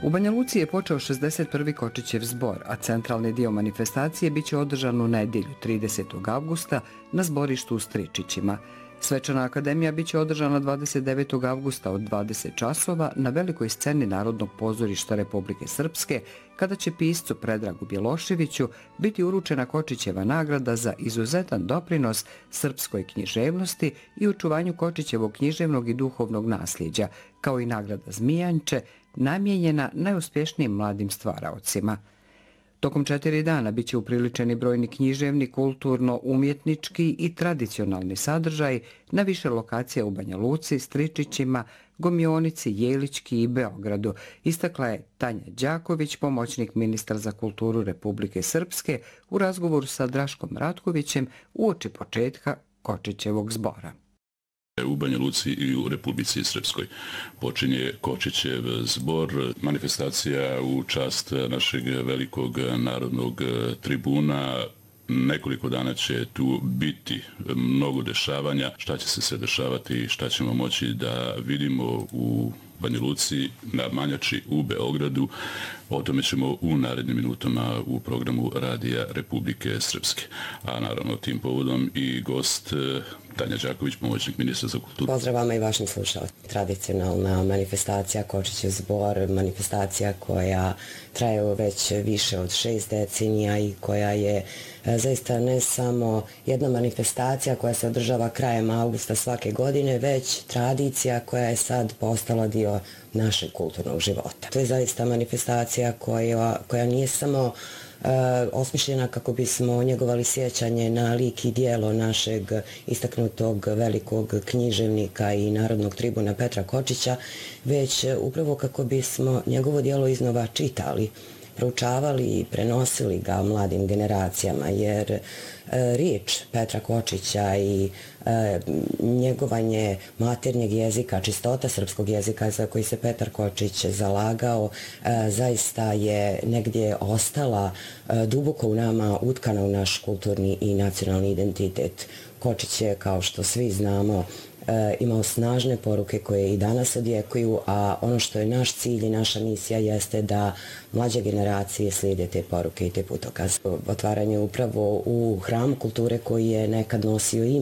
U Banja Luci je počeo 61. Kočićev zbor, a centralni dio manifestacije biće održan u nedjelju 30. avgusta na zborištu u Stričićima. Svečana akademija biće održana 29. avgusta od 20 časova na velikoj sceni Narodnog pozorišta Republike Srpske, kada će piscu Predragu Bjeloševiću biti uručena Kočićeva nagrada za izuzetan doprinos srpskoj književnosti i očuvanju Kočićevog književnog i duhovnog nasljeđa, kao i nagrada Zmijanče, namijenjena najuspješnijim mladim stvaraocima. Tokom 4 dana biće upriličeni brojni književni, kulturno-umjetnički i tradicionalni sadržaj na više lokacija u Banja Luci, Stričićima, Gomionici, Jelički i Beogradu, istakla je Tanja Đaković, pomoćnik ministra za kulturu Republike Srpske, u razgovoru sa Draškom Ratkovićem uoči početka Kočićevog zbora. U Banja Luci i u Republici Srpskoj počinje Kočićev zbor, manifestacija u čast našeg velikog narodnog tribuna. Nekoliko dana će tu biti mnogo dešavanja. Šta će se sve dešavati, šta ćemo moći da vidimo u Banja Luci, na Manjači, u Beogradu. O tome ćemo u narednim minutama u programu Radija Republike Srpske. A naravno tim povodom i gost Tanja Đaković, pomoćnik ministra za kulturu. Pozdrav vama i vašim slušalcima. Tradicionalna manifestacija Kočićev zbor, manifestacija koja traje već više od 6 decenija i koja je zaista ne samo jedna manifestacija koja se održava krajem avgusta svake godine, već tradicija koja je sad postala dio našeg kulturnog života. To je zaista manifestacija koja nije samo osmišljena kako bismo njegovali sjećanje na lik i dijelo našeg istaknutog velikog književnika i narodnog tribuna Petra Kočića, već upravo kako bismo njegovo dijelo iznova čitali, proučavali i prenosili ga mladim generacijama, jer riječ Petra Kočića i njegovanje maternjeg jezika, čistota srpskog jezika za koji se Petar Kočić zalagao, zaista je negdje ostala duboko u nama, utkana u naš kulturni i nacionalni identitet. Kočić je, kao što svi znamo, imao snažne poruke koje i danas odjekuju, a ono što je naš cilj i naša misija jeste da mlađe generacije slijede te poruke i te putokaze. Otvaranje upravo u hramu kulture koji je nekad nosio ime